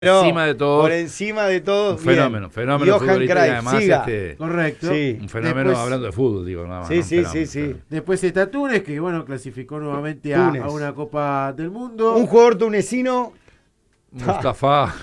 encima de todo. Por encima de todo. Un fenómeno Johan futbolístico, Cruyff, además, siga. Correcto. Sí. un fenómeno Después- hablando de fútbol, digo, nada más. Sí, ¿no? Un sí, fenómeno, sí. Después está Túnez, que bueno, clasificó nuevamente Túnez. a una Copa del Mundo. Un jugador tunecino. Mustafa.